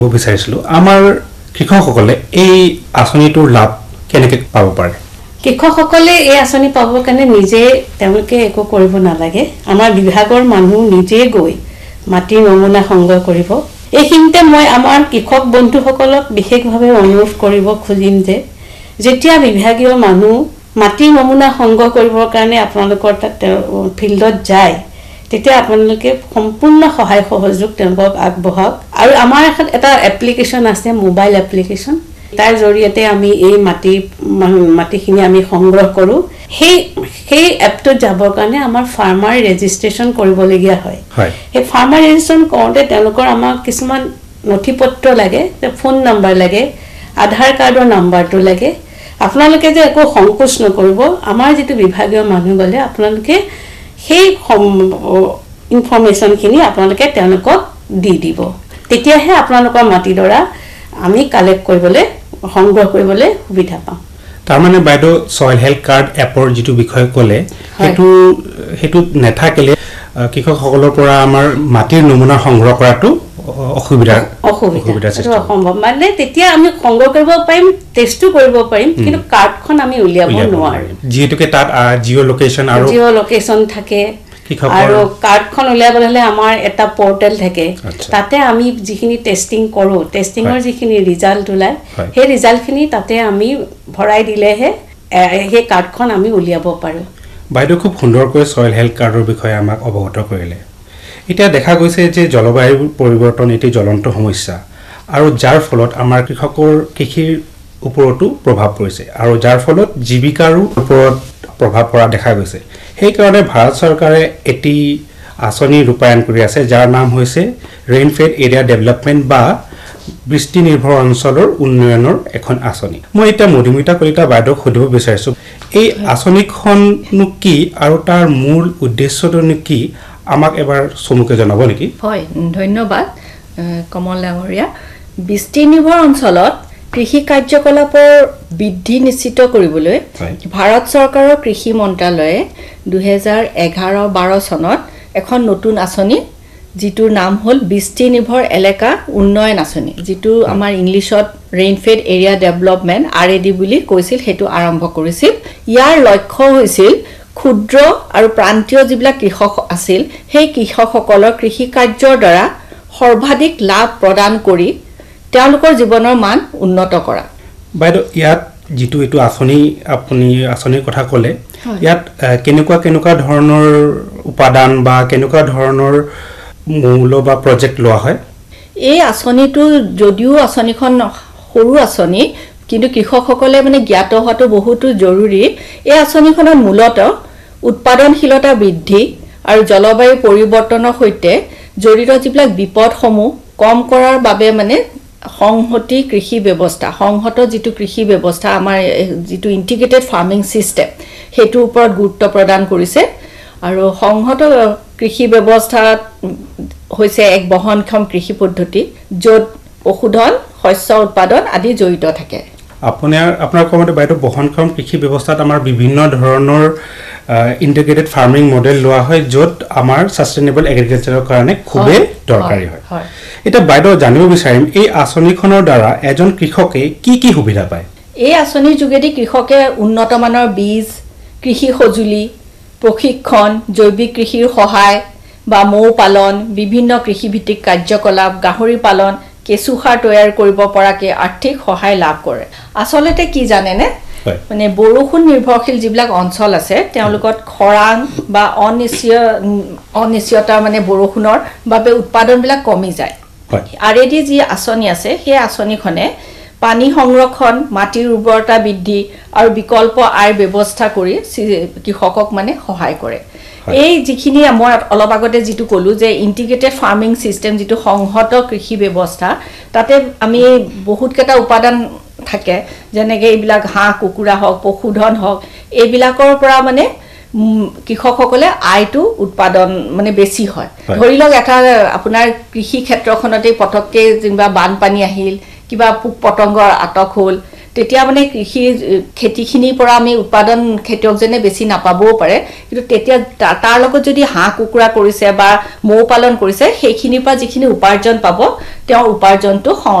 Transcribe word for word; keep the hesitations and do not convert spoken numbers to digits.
বিচাৰিছিলো আমাৰ কৃষকসকলে এই আঁচনিটোৰ লাভ কেনেকৈ পাব পাৰে কৃষকসকলে এই আঁচনি পাবৰ কাৰণে নিজে তেওঁলোকে একো কৰিব নালাগে আমাৰ বিভাগৰ মানুহ নিজে গৈ মাটিৰ নমুনা সংগ্ৰহ কৰিব এইখিনিতে মই আমাৰ কৃষক বন্ধুসকলক বিশেষভাৱে অনুৰোধ কৰিব খুজিম যে যেতিয়া বিভাগীয় মানুহ মাটিৰ নমুনা সংগ্ৰহ কৰিবৰ কাৰণে আপোনালোকৰ তাত ফিল্ডত যায় তেতিয়া আপোনালোকে সম্পূৰ্ণ সহায় সহযোগ তেওঁলোকক আগবঢ়াওক আৰু আমাৰ এখন এটা এপ্লিকেশ্যন আছে মোবাইল এপ্লিকেশ্যন তাৰ জৰিয়তে আমি এই মাটি মাটিখিনি আমি সংগ্ৰহ কৰোঁ সেই সেই এপটোত যাবৰ কাৰণে আমাৰ ফাৰ্মাৰ ৰেজিষ্ট্ৰেশ্যন কৰিবলগীয়া হয় সেই ফাৰ্মাৰ ৰেজিষ্ট্ৰেশ্যন কৰোঁতে তেওঁলোকৰ আমাক কিছুমান নথিপত্ৰ লাগে ফোন নম্বৰ লাগে আধাৰ কাৰ্ডৰ নম্বৰটো লাগে আপোনালোকে যে একো সংকোচ নকৰিব আমাৰ যিটো বিভাগীয় মানুহ গ'লে আপোনালোকে সেই ইনফৰমেশ্যনখিনি আপোনালোকে তেওঁলোকক দি দিব তেতিয়াহে আপোনালোকৰ মাটিডৰা আমি কালেক্ট কৰিবলৈ সংগ্ৰহ কৰিবলৈ সুবিধা পাম তাৰমানে বাইদেউ সয়েল হেল্থ কাৰ্ড এপৰ যিটো বিষয় ক'লে সেইটো সেইটো নেথাকিলে কৃষকসকলৰ পৰা আমাৰ মাটিৰ নমুনা সংগ্ৰহ কৰাটো অসুবিধা অসুবিধা অসম্ভৱ মানে তেতিয়া আমি সংগ্ৰহ কৰিব পাৰিম টেষ্টটো কৰিব পাৰিম কিন্তু কাৰ্ডখন আমি উলিয়াব নোৱাৰিম যিহেতুকে তাত জিঅ' লোকেশ্যন আৰু জিঅ' লোকেশ্যন থাকে আৰু কাৰ্ডখন উলিয়াবলৈ হ'লে আমাৰ এটা পৰ্টেল থাকে তাতে আমি যিখিনি টেষ্টিং কৰোঁ টেষ্টিঙৰ যিখিনি ৰিজাল্ট ওলায় সেই ৰিজাল্টখিনি তাতে আমি ভৰাই দিলেহে সেই কাৰ্ডখন আমি উলিয়াব পাৰোঁ বাইদেউ খুব সুন্দৰকৈ সয়েল হেল্থ কাৰ্ডৰ বিষয়ে আমাক অৱগত কৰিলে এতিয়া দেখা গৈছে যে জলবায়ু পৰিৱৰ্তন এটি জ্বলন্ত সমস্যা আৰু যাৰ ফলত আমাৰ কৃষকৰ কৃষিৰ ওপৰতো প্ৰভাৱ পৰিছে আৰু যাৰ ফলত জীৱিকাৰো ওপৰত প্ৰভাৱ পৰা দেখা গৈছে সেইকাৰণে ভাৰত চৰকাৰে এটি আঁচনি ৰূপায়ণ কৰি আছে যাৰ নাম হৈছে ৰেইনফেড এৰিয়া ডেভেলপমেণ্ট বা বৃষ্টি নিৰ্ভৰ অঞ্চলৰ উন্নয়নৰ এখন আঁচনি মই এতিয়া মধুমিতা কলিতা বাইদেউক সুধিব বিচাৰিছোঁ এই আঁচনিখননো কি আৰু তাৰ মূল উদ্দেশ্যটো কি আমাক এবাৰ চমুকৈ জনাব নেকি হয় ধন্যবাদ কমল ডাঙৰীয়া বৃষ্টি নিৰ্ভৰ অঞ্চলত কৃষি কাৰ্যকলাপৰ বৃদ্ধি নিশ্চিত কৰিবলৈ ভাৰত চৰকাৰৰ কৃষি মন্ত্ৰালয়ে দুহেজাৰ এঘাৰ বাৰ চনত এখন নতুন আঁচনি যিটোৰ নাম হ'ল বৃষ্টি নিৰ্ভৰ এলেকা উন্নয়ন আঁচনি যিটো আমাৰ ইংলিছত rainfed area development R A D বুলি কৈছিল সেইটো আৰম্ভ কৰিছিল ইয়াৰ লক্ষ্য হৈছিল ক্ষুদ্ৰ আৰু প্ৰান্তীয় যিবিলাক কৃষক আছিল সেই কৃষকসকলৰ কৃষি কাৰ্যৰ দ্বাৰা সৰ্বাধিক লাভ প্ৰদান কৰি তেওঁলোকৰ জীৱনৰ মান উন্নত কৰা বাইদেউ ইয়াত যিটো এইটো আঁচনি আপুনি আঁচনিৰ কথা ক'লে ইয়াত কেনেকুৱা কেনেকুৱা ধৰণৰ উপাদান বা কেনেকুৱা ধৰণৰ মূল্য বা প্ৰজেক্ট লোৱা হয় এই আঁচনিটো যদিও আঁচনিখন সৰু আঁচনি কিন্তু কৃষকসকলে মানে জ্ঞাত হোৱাটো বহুতো জৰুৰী এই আঁচনিখনত মূলতঃ উৎপাদনশীলতা বৃদ্ধি আৰু জলবায়ু পৰিৱৰ্তনৰ সৈতে জড়িত যিবিলাক বিপদসমূহ কম কৰাৰ বাবে মানে সংহতি কৃষি ব্যৱস্থা সংহত যিটো কৃষি ব্যৱস্থা আমাৰ যিটো ইন্টিগ্ৰেটেড ফাৰ্মিং সিস্টেম হেতুৰ ওপৰত গুৰুত্ব প্ৰদান কৰিছে আৰু সংহত কৃষি ব্যৱস্থা হৈছে এক বহনক্ষম কৃষি পদ্ধতি য'ত পশুধন শস্য উৎপাদন আদি জড়িত থাকে আপোনাৰ আপোনাৰ কমতে বাইদেউ বহনক্ষম কৃষি ব্যৱস্থাত আমাৰ বিভিন্ন ধৰণৰ ইন্টিগ্ৰেটেড ফাৰ্মিং মডেল লোৱা হয় য'ত আমাৰ সাস্টেইনেবল এগ্ৰিকালচাৰৰ কাৰণে খুবেই দৰকাৰী হয় এটা বাইদেউ জানিব বিচাৰিম এই আঁচনিখনৰ দ্বাৰা এজন কৃষকে কি কি সুবিধা পায় এই আঁচনিৰ যোগেদি কৃষকে উন্নত মানৰ বীজ কৃষি সঁজুলি প্ৰশিক্ষণ জৈৱিক কৃষিৰ সহায় বা মৌ পালন বিভিন্ন কৃষিভিত্তিক কাৰ্যকলাপ গাহৰি পালন কেঁচু সাৰ তৈয়াৰ কৰিব পৰাকৈ আৰ্থিক সহায় লাভ কৰে আচলতে কি জানেনে মানে বৰষুণ নিৰ্ভৰশীল যিবিলাক অঞ্চল আছে তেওঁলোকত খৰাং বা অনিশ্চিত অনিশ্চিততা মানে বৰষুণৰ বাবে উৎপাদনবিলাক কমি যায় আৰ এ ডি যি আঁচনি আছে সেই আঁচনিখনে পানী সংৰক্ষণ মাটিৰ উৰ্বৰতা বৃদ্ধি আৰু বিকল্প আয়ৰ ব্যৱস্থা কৰি কৃষকক মানে সহায় কৰে এই যিখিনি মই অলপ আগতে যিটো ক'লো যে ইন্টিগ্ৰেটেড ফাৰ্মিং সিস্টেম যিটো সংহত কৃষি ব্যৱস্থা তাতে আমি বহুত কেইটা উপাদান থাকে যেনেকৈ এইবিলাক হাঁহ কুকুৰা হওক পশুধন হওক এইবিলাকৰ পৰা মানে কৃষকসকলে আয়টো উৎপাদন মানে বেছি হয় ধৰি লওক এটা আপোনাৰ কৃষি ক্ষেত্ৰখনতে পটককৈ যেনিবা বানপানী আহিল কিবা পোক পতংগৰ আটক হ'ল তেতিয়া মানে কৃষি খেতিখিনিৰ পৰা আমি উৎপাদন খেতিয়কজনে বেছি নাপাবও পাৰে কিন্তু তেতিয়া তাৰ লগত যদি হাঁহ কুকুৰা কৰিছে বা মৌ পালন কৰিছে সেইখিনিৰ পৰা যিখিনি উপাৰ্জন পাব তেওঁৰ উপাৰ্জনটো